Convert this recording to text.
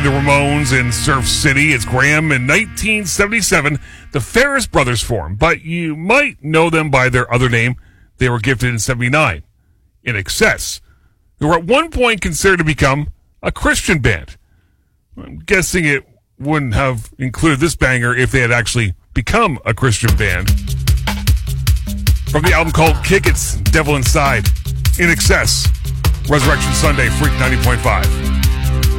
The Ramones in Surf City. It's Graham. In 1977, the Ferris Brothers formed, but you might know them by their other name. They were gifted in 79, In Excess, who were at one point considered to become a Christian band. I'm guessing it wouldn't have included this banger if they had actually become a Christian band. From the album called Kick It's Devil Inside, In Excess, Resurrection Sunday, Freak 90.5.